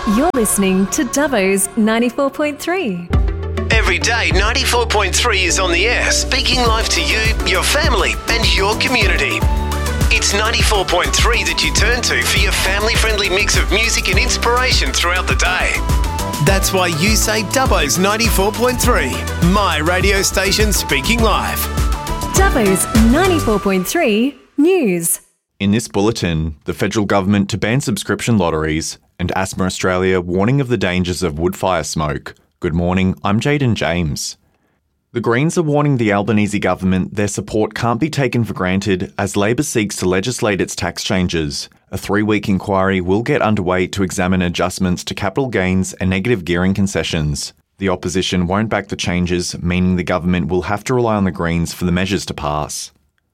You're listening to Dubbo's 94.3. Every day, 94.3 is on the air, speaking live to you, your family, and your community. It's 94.3 that you turn to for your family-friendly mix of music and inspiration throughout the day. That's why you say Dubbo's 94.3, my radio station speaking live. Dubbo's 94.3 News. In this bulletin, the federal government to ban subscription lotteries and Asthma Australia warning of the dangers of woodfire smoke. Good morning, I'm Jaden James. The Greens are warning the Albanese government their support can't be taken for granted as Labor seeks to legislate its tax changes. A 3-week inquiry will get underway to examine adjustments to capital gains and negative gearing concessions. The opposition won't back the changes, meaning the government will have to rely on the Greens for the measures to pass.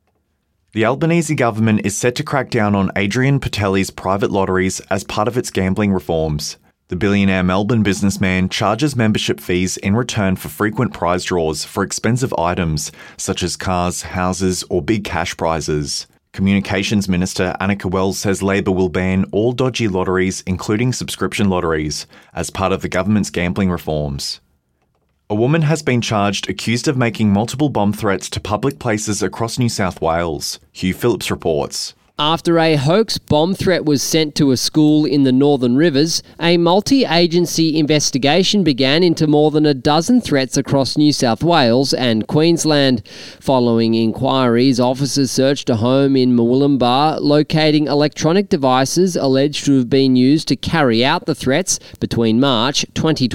The Albanese government is set to crack down on Adrian Patelli's private lotteries as part of its gambling reforms. The billionaire Melbourne businessman charges membership fees in return for frequent prize draws for expensive items such as cars, houses, or big cash prizes. Communications Minister Annika Wells says Labor will ban all dodgy lotteries, including subscription lotteries, as part of the government's gambling reforms. A woman has been charged accused of making multiple bomb threats to public places across New South Wales. Hugh Phillips reports. After a hoax bomb threat was sent to a school in the Northern Rivers, a multi-agency investigation began into more than a dozen threats across New South Wales and Queensland. Following inquiries, officers searched a home in Murwillumbah, locating electronic devices alleged to have been used to carry out the threats between March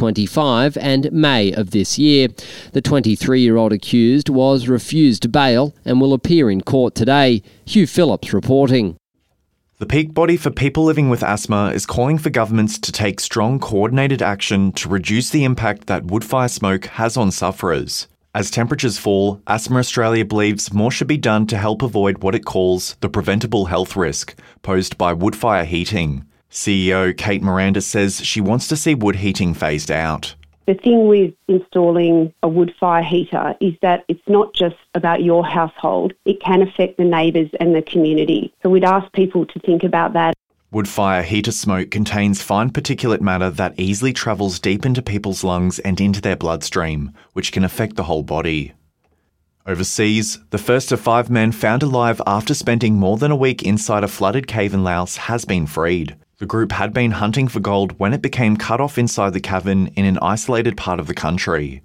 2025 and May of this year. The 23-year-old accused was refused bail and will appear in court today. Hugh Phillips reporting. The peak body for people living with asthma is calling for governments to take strong coordinated action to reduce the impact that woodfire smoke has on sufferers. As temperatures fall, Asthma Australia believes more should be done to help avoid what it calls the preventable health risk posed by woodfire heating. CEO Kate Miranda says she wants to see wood heating phased out. The thing with installing a wood fire heater is that it's not just about your household. It can affect the neighbours and the community. So we'd ask people to think about that. Wood fire heater smoke contains fine particulate matter that easily travels deep into people's lungs and into their bloodstream, which can affect the whole body. Overseas, the first of 5 men found alive after spending more than a week inside a flooded cave in Laos has been freed. The group had been hunting for gold when it became cut off inside the cavern in an isolated part of the country.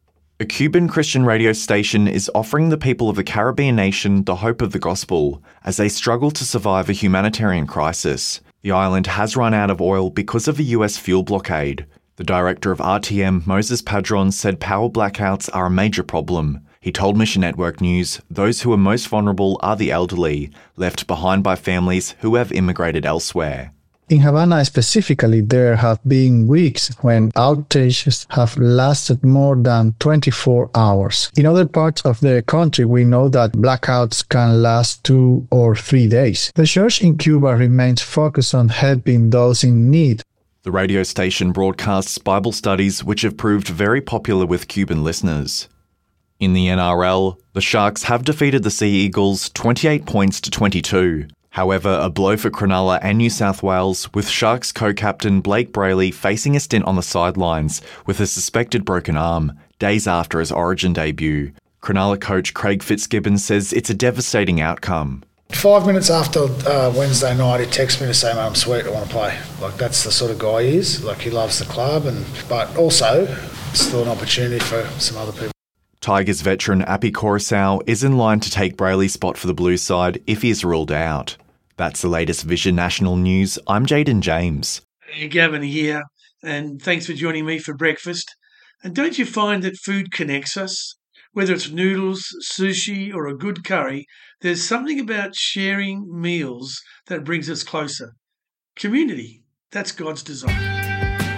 A Cuban Christian radio station is offering the people of the Caribbean nation the hope of the gospel as they struggle to survive a humanitarian crisis. The island has run out of oil because of a US fuel blockade. The director of RTM, Moses Padron, said power blackouts are a major problem. He told Mission Network News those who are most vulnerable are the elderly, left behind by families who have immigrated elsewhere. In Havana specifically, there have been weeks when outages have lasted more than 24 hours. In other parts of the country, we know that blackouts can last 2 or 3 days. The church in Cuba remains focused on helping those in need. The radio station broadcasts Bible studies which have proved very popular with Cuban listeners. In the NRL, the Sharks have defeated the Sea Eagles 28 points to 22. However, a blow for Cronulla and New South Wales, with Sharks co-captain Blake Brayley facing a stint on the sidelines with a suspected broken arm, days after his Origin debut. Cronulla coach Craig Fitzgibbon says it's a devastating outcome. 5 minutes after Wednesday night, he texted me to say, "Mate, I'm sweet, I want to play." Like, that's the sort of guy he is. Like, he loves the club, but also still an opportunity for some other people. Tigers veteran Api Coruscant is in line to take Brayley's spot for the Blues side if he is ruled out. That's the latest Vision National News. I'm Jaden James. Hey, Gavin here, and thanks for joining me for breakfast. And don't you find that food connects us? Whether it's noodles, sushi, or a good curry, there's something about sharing meals that brings us closer. Community, that's God's design.